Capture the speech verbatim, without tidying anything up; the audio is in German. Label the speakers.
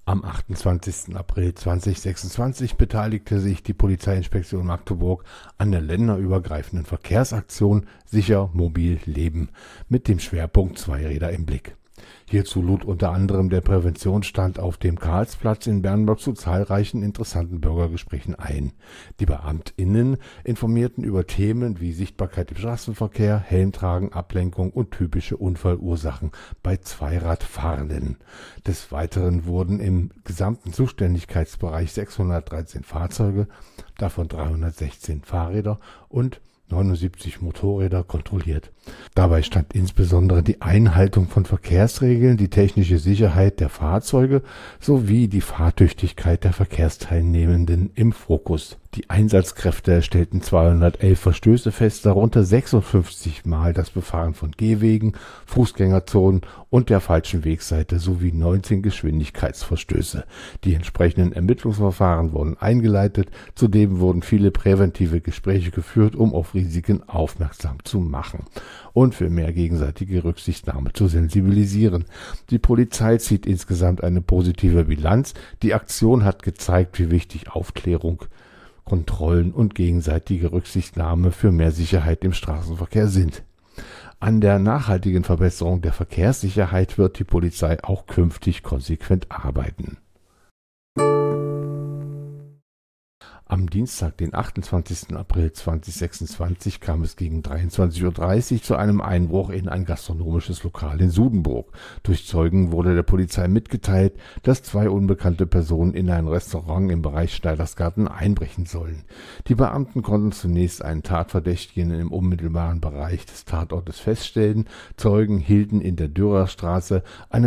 Speaker 1: Am achtundzwanzigsten April zweitausendsechsundzwanzig beteiligte sich die Polizeiinspektion Magdeburg an der länderübergreifenden Verkehrsaktion Sicher Mobil Leben mit dem Schwerpunkt Zweiräder im Blick. Hierzu lud unter anderem der Präventionsstand auf dem Karlsplatz in Bernburg zu zahlreichen interessanten Bürgergesprächen ein. Die BeamtInnen informierten über Themen wie Sichtbarkeit im Straßenverkehr, Helmtragen, Ablenkung und typische Unfallursachen bei Zweiradfahrenden. Des Weiteren wurden im gesamten Zuständigkeitsbereich sechshundertdreizehn Fahrzeuge, davon dreihundertsechzehn Fahrräder und neunundsiebzig Motorräder kontrolliert. Dabei stand insbesondere die Einhaltung von Verkehrsregeln, die technische Sicherheit der Fahrzeuge sowie die Fahrtüchtigkeit der Verkehrsteilnehmenden im Fokus. Die Einsatzkräfte stellten zweihundertelf Verstöße fest, darunter sechsundfünfzig Mal das Befahren von Gehwegen, Fußgängerzonen und der falschen Wegseite sowie neunzehn Geschwindigkeitsverstöße. Die entsprechenden Ermittlungsverfahren wurden eingeleitet, zudem wurden viele präventive Gespräche geführt, um auf Risiken aufmerksam zu machen und für mehr gegenseitige Rücksichtnahme zu sensibilisieren. Die Polizei zieht insgesamt eine positive Bilanz. Die Aktion hat gezeigt, wie wichtig Aufklärung, Kontrollen und gegenseitige Rücksichtnahme für mehr Sicherheit im Straßenverkehr sind. An der nachhaltigen Verbesserung der Verkehrssicherheit wird die Polizei auch künftig konsequent arbeiten. Am Dienstag, den achtundzwanzigsten April zweitausendsechsundzwanzig, kam es gegen dreiundzwanzig Uhr dreißig zu einem Einbruch in ein gastronomisches Lokal in Sudenburg. Durch Zeugen wurde der Polizei mitgeteilt, dass zwei unbekannte Personen in ein Restaurant im Bereich Schneidersgarten einbrechen sollen. Die Beamten konnten zunächst einen Tatverdächtigen im unmittelbaren Bereich des Tatortes feststellen. Zeugen hielten in der Dürerstraße eine